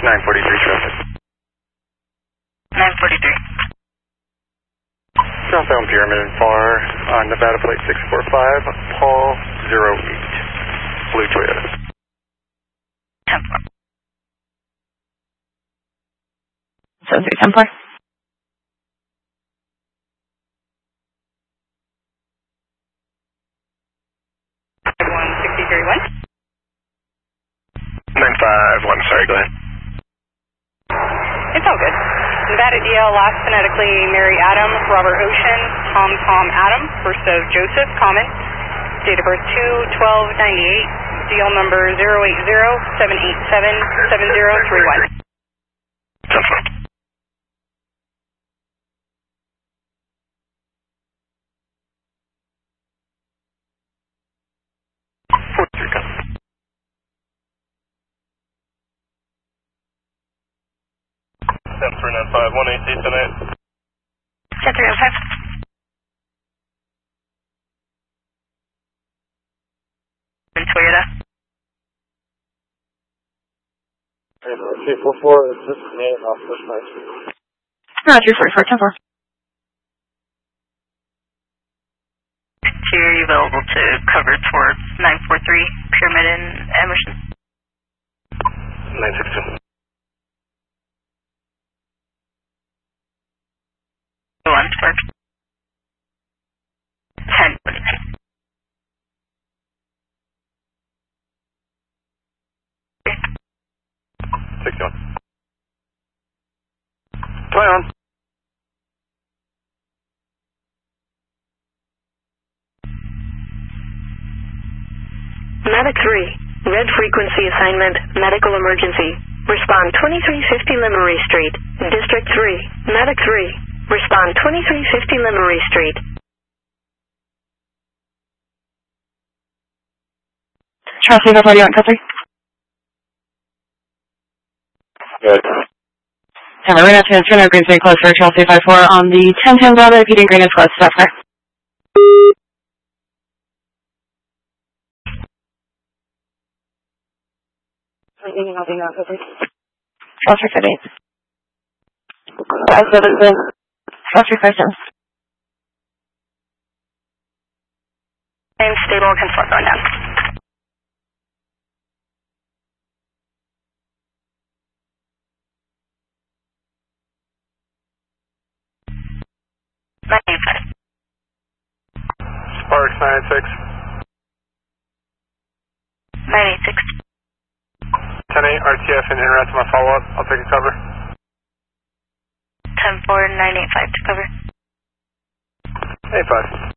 943 traffic. 943. Southbound Pyramid and Far on Nevada plate 645, Paul 08, blue Toyota. 10-4. 7310-4. 951, sorry, go ahead. It's all good. Nevada DL, last phonetically Mary Adam, Robert Ocean, Tom Adam, first of Joseph, common. Date of birth 2/12/98. DL number 080-787-7031. 10-4. Ten for 95, 188 tonight. 7305. Toyota. 344, it's just me off push nice. No, 344, 10-4. Are you available to cover towards 943 Pyramid and Emerson? 962. 1 spark. 1049. 61. Play on. Medic 3, red frequency assignment, medical emergency. Respond 2350 Lemery Street. District 3, Medic 3, respond 2350 Lemery Street. Charles 541, code 3. Good. And we're going to transfer now green 3 close for Charles 554 on the 1010 Bravo, repeating green is close. Stop there. Charles 358. 577. Charles 357. Same stable, can start going down. Sparks 986. 986. 10-8 RTF and interrupt to my follow-up. I'll take a cover. 10-4, 985 to cover. 8-5.